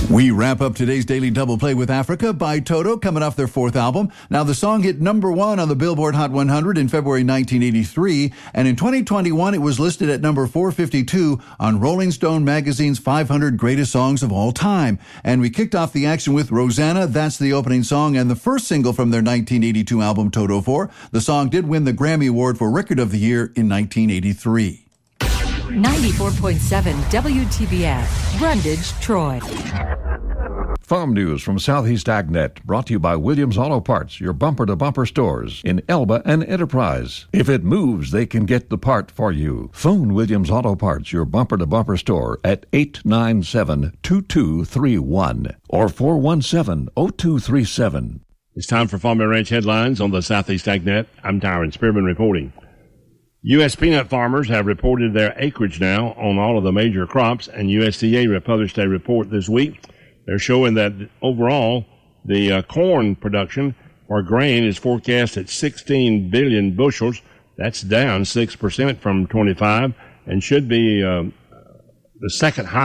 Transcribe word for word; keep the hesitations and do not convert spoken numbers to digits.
We wrap up today's Daily Double Play with Africa by Toto, coming off their fourth album. Now, the song hit number one on the Billboard Hot one hundred in February nineteen eighty-three, and in twenty twenty-one, it was listed at number four fifty-two on Rolling Stone magazine's five hundred Greatest Songs of All Time. And we kicked off the action with Rosanna. That's the opening song and the first single from their nineteen eighty-two album, Toto four. The song did win the Grammy Award for Record of the Year in nineteen eighty-three. ninety-four point seven W T B S, Brundage, Troy. Farm news from Southeast AgNet, brought to you by Williams Auto Parts, your bumper-to-bumper stores in Elba and Enterprise. If it moves, they can get the part for you. Phone Williams Auto Parts, your bumper-to-bumper store, at eight nine seven, two two three one or four one seven, oh two three seven. It's time for Farm and Ranch headlines on the Southeast AgNet. I'm Tyron Spearman reporting. U S peanut farmers have reported their acreage now on all of the major crops, and U S D A published a report this week. They're showing that overall, the uh, corn production or grain is forecast at sixteen billion bushels. That's down six percent from twenty-five and should be uh, the second highest